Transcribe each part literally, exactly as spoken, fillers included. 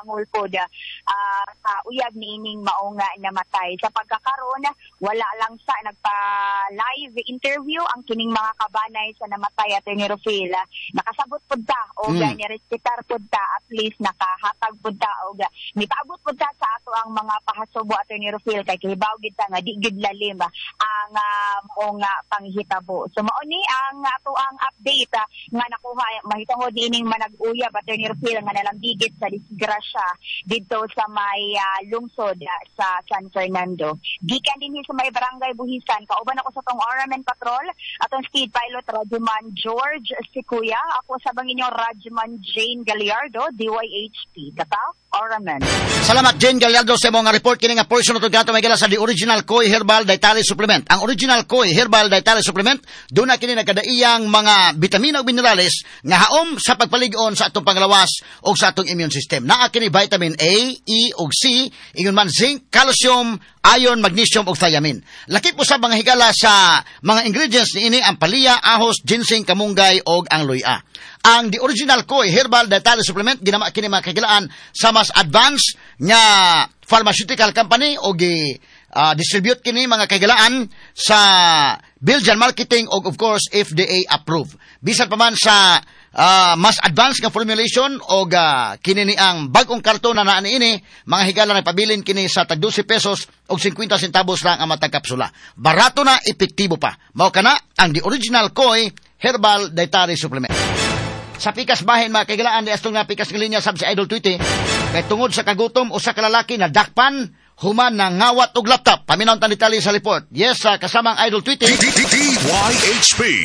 bangol po da uh, sa uyab ni ining maunga namatay. Sa pagkakaroon, wala lang sa nagpa-live interview ang kining mga kabanay sa namatay Attorney Rufil. Nakasabot po ta o mm. nirespetar po ta, at least nakahatag po ta o nipaabot po ta sa ato ang mga pahasubo Attorney Rufil kay kihibaw gid ta nga di gid lalim ang uh, maunga panghitabo. So mao ni ang ato ang update uh, nga nakuha mahitungod ining manag-uyab Attorney Rufil nga nalambigit sa disgrasya dito sa may uh, lungsod uh, sa San Fernando. Gikan din sa may barangay Buhisan, kauban ako sa tong R M N Patrol, atong Speed Pilot Radyoman George Sikuya, ako sa bangin yung Radyoman Jane Gallardo, D Y H P. Kata, R M N. Salamat Jane Gallardo sa mga report kini nga portion ito gato may gala sa the original Koi Herbal Dietary Supplement. Ang original Koi Herbal Dietary Supplement, doon na kini nagkadaiyang mga bitamina o minerales nga haom sa pagpaligon sa atong panglawas o sa atong immune system. Naa kini vitamin A, E ug C, ingon man zinc, calcium, iron, magnesium ug thiamine. Lakip po sa mga higala sa mga ingredients ni ini ang palya, ahos, ginseng, kamunggay ug ang luya. Ang the original Koi Herbal Dietary Supplement ginama kini mga kagilaan sa mas advanced nga pharmaceutical company o gi uh, distribute kini mga kagilaan sa Belgian marketing o of course F D A approved. Bisan pa man sa uh, mas advanced nga formulation o uh, kini ni ang bagong karton na naa ini mga higala na pabilin kini sa tag twelve pesos og fifty centavos lang ang matag kapsula. Barato na, epektibo pa. Mao kana ang the original Koi Herbal Dietary Supplement. Sa pikas bahin mga kaigalaan, di astong nga pikas ng linya sab si Idol Tweety, kay tungod sa kagutom o sa kalalaki na dakpan, human na ngawat og laptop. Paminaw tan detalye sa report. Yes, uh, kasamang Idol Tweety. D Y H P.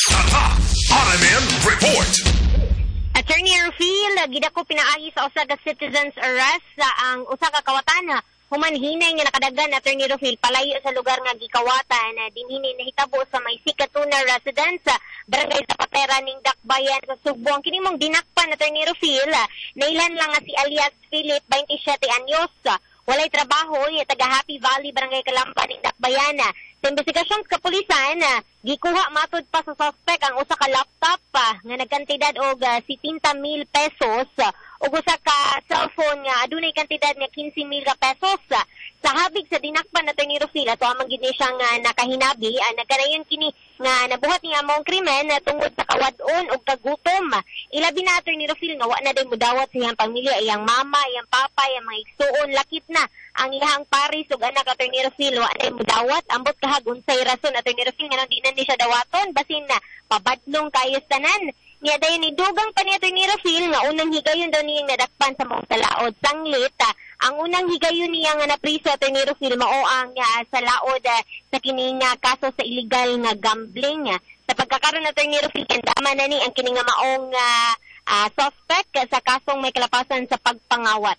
R M N Report. Attorney Rufil, gidako pinaahi sa usa ka citizens arrest sa ang usa ka kawatan. Human hinay nga nakadagan Attorney Rufil palayo sa lugar nga gikawatan na dinhini nahitabo sa may Sikatuna residence barangay Zapatera ning Dakbayan sa Sugbo. Ang kini mong dinakpan Attorney Rufil, nailan lang nga si alias Philip, twenty-seven anyos, walay trabaho, yung taga Happy Valley barangay Kalamba ning Dakbayan. Sa investigasyon sa kapulisan, gikuha matud pa sa suspect ang usa ka laptop pa nga nagkantidad og uh, seventy mil pesos ug usa ka cellphone nga adunay kantidad nga fifteen mil pesos. Sa habig sa dinakpan nato ni Rufil ato amang gid siya nga nakahinabi, uh, nagkanayon kini nga nabuhat niya among krimen uh, tungod sa kawadon ug kagutom. Ilabi na ato ni Rufil nga wa na day mudawat sa iyang pamilya, iyang mama, iyang papa, iyang mga igsuon, lakit na ang iyang paris ug anak ato ni Rufil wa na mudawat. Ambot kahag unsay rason ato ni Rufil nga nang di na ni siya dawaton basin na pabadlong kayo tanan. Niya dayon ni dugang pa niya ni Rufil nga unang higayon daw niyang nadakpan sa mga salaod sanglit. Ang unang higayon niya nga napriso ato ni Rufil mao ang uh, sa laod uh, sa kining uh, kaso sa illegal nga gambling. Sa pagkakaroon nato ni Rufil kendama na ni ang kining nga maong uh, uh, suspect uh, sa kasong may kalapasan sa pagpangawat.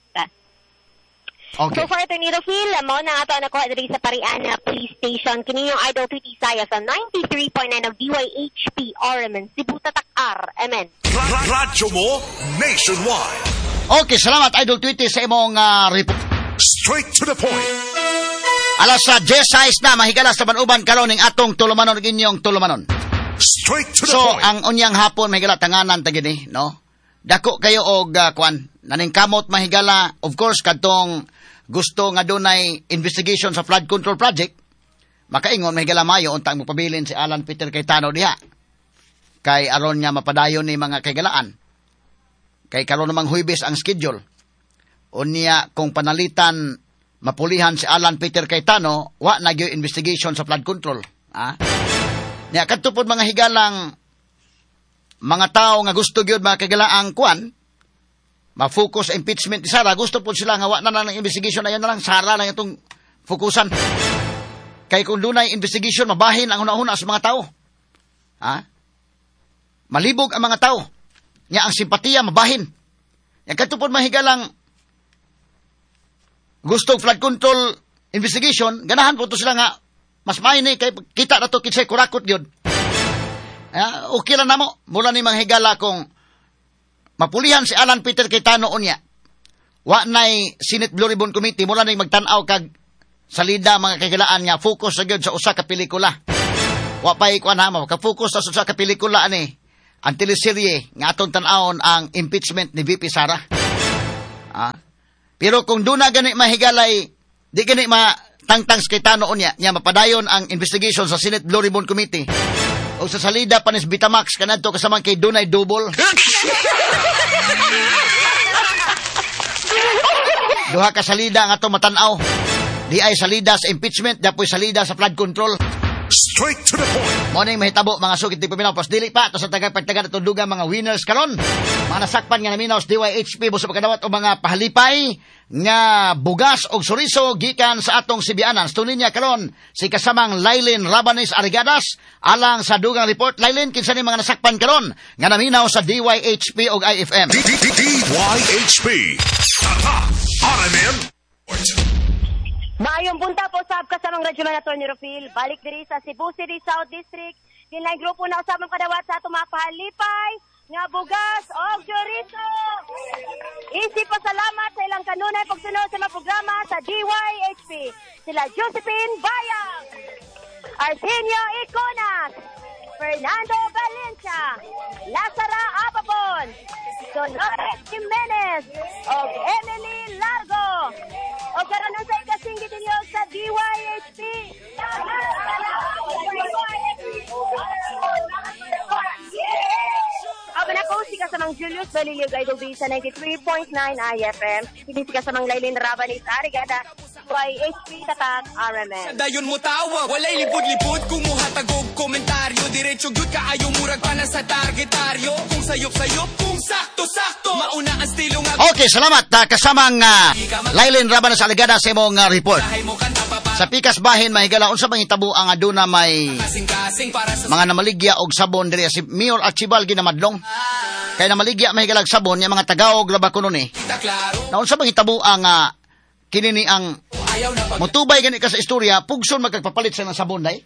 Okay. So far ito ni Rufil, mao na ato nakuha diri sa Pariana Police Station. Kini yung Idol Tweety Saya sa ninety-three point nine of D Y H P R M N Cebu Tatak R M N. Radyo mo nationwide. Okay, salamat Idol Tweety sa imong uh, report. Straight to the point. Alas sa J-size na mahigala sa Banuban karon ning atong tulumanon ug inyong tulumanon. Straight to the so, point. So ang unyang hapon mahigala tanganan ta gini, no? Dako kayo og uh, kwan, naningkamot mahigala of course kadtong gusto nga dunay investigation sa flood control project, makaingon mahigala mayo untang magpabilin si Alan Peter Cayetano diha. Kay aron nga mapadayon ni mga kagalaan. Kay karon namang Huwebes ang schedule. Unya kung panalitan mapulihan si Alan Peter Cayetano, wa na gyud investigation sa flood control, ha? Nya kadto pod mga higalang mga tao nga gusto gyud mga kagalaang kwan ma-focus sa impeachment ni Sara, gusto po sila nga wa na lang investigation, ayan na lang, Sara lang itong fokusan. Kay kung doon ay investigation, mabahin ang una-una sa mga tao. Ha? Malibog ang mga tao. Nya ang simpatiya, mabahin. Yan katupod mahigalang gusto flood control investigation, ganahan po to sila nga, mas maini, kay kita na to, kitsay kurakot yun. Ya, okay lang na mo, mula ni mga higala kung mapulihan si Alan Peter Cayetano unya. Wa nay Senate Blue Ribbon Committee mula nang magtan-aw kag salida mga kagilaan nga focus sa gyud sa usa ka pelikula. Wa pay kuan ha, maka-focus sa usa ka pelikula ani. Ang teleserye nga atong tan-awon ang impeachment ni V P Sara. Ah. Pero kung doon na gani mahigalay, di gani matangtang sa kitano niya, niya mapadayon ang investigation sa Senate Blue Ribbon Committee. O sa salida panis Bitamax kanadto kasama kay Dunay Double. Duha ka salida nga ato matanaw. Di ay salida sa impeachment, dapoy salida sa flood control. Straight to the point. Morning mahitabo mga sugid ti paminaw pas dili pa to sa tagapagtagan atong dugang mga winners karon. Mga nasakpan nga naminaw sa D Y H P busa pagkadawat o mga pahalipay nga bugas og suriso gikan sa atong Sibianan. Stunin niya karon si kasamang Lailin Rabanes Arigadas alang sa dugang report. Lailin, kinsa ni mga nasakpan karon nga naminaw sa D Y H P og I F M? D Y H P. Tata R M N Report. Maayong punta po sa kasamang Radyoman Atty. Rofil. Balik diri sa Cebu City South District. Kinlay grupo na usabang kadawat sa atong mga pahalipay nga bugas o chorizo. Isip pasalamat sa ilang kanunay pagsunod sa mga programa sa D Y H P. Sila Josephine Bayang, Arsenio Iconas, Fernando Valencia, Lazara Apapon, Dolores Jimenez, o Emily Largo. O karon sa ikasing gitinyog sa D Y H P. Aba na po si kasamang Julius Balilio Gaidog sa ninety-three point nine I F M. Hindi si kasamang Lailin Rabanes Arigada. D Y H P Tatak R M N. Dayon mo tawa, walay lipod-lipod, kumuha tagog komentaryo, diretso gyud kaayo murag pa na sa targetaryo. Kung sayop-sayop, kung sakto-sakto, mauna ang estilo nga. Okay, salamat. Uh, kasamang uh, Lailin Rabanes Arigada sa imong uh, report. Sa Pikas Bahin mahigala unsa bang hitabo ang aduna may mga namaligya og sabon diri si Mayor Archibald ginamadlong. Kay namaligya mahigalag sabon nya mga tagaog laba kuno ni. Na unsa bang hitabo ang uh, kini ni ang motubay gani ka sa istorya pugson magkagpapalit sa ng sabon day.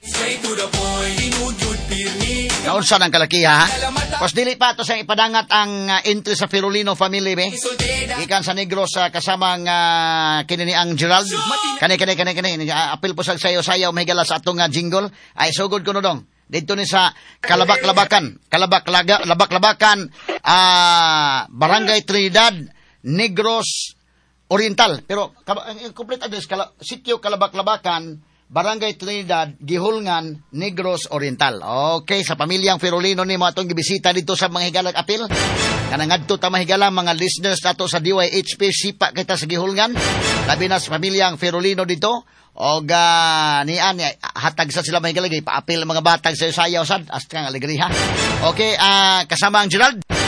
Kaunsa nang kalakiha ha? Pas dili pa to sa ipadangat ang uh, entry sa Ferolino family be. Gikan sa Negros sa uh, kasamang uh, kini ni ang Gerald. Kani kani kani kani uh, apil po sa sayo-sayaw mahigala sa atong uh, jingle. Ay sugod ko no dong. Dito ni sa Kalabak-Labakan, Kalabak-Laga, Labak-Labakan, uh, Barangay Trinidad, Negros Oriental. Pero ang complete address Kala, Sitio Kalabak-Labakan, Barangay Trinidad, Gihulngan, Negros Oriental. Okay, sa pamilyang Ferolino ni mga itong gibisita dito sa mga higalag apil. Kanangadto ta mahigala mga listeners nato sa D Y H P, sipa kita sa Gihulngan. Labi na sa pamilyang Ferolino dito. O ga nian hatag sa sila mahigalagay paapil mga batag sa sayaw sad hasta nga alegriha. Okay, uh, kasama ang Gerald.